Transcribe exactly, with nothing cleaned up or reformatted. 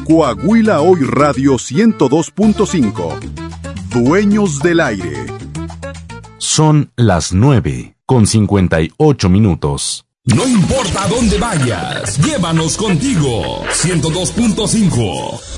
Coahuila Hoy Radio ciento dos punto cinco. Dueños del aire. Son las nueve con cincuenta y ocho minutos. No importa dónde vayas, llévanos contigo. ciento dos punto cinco.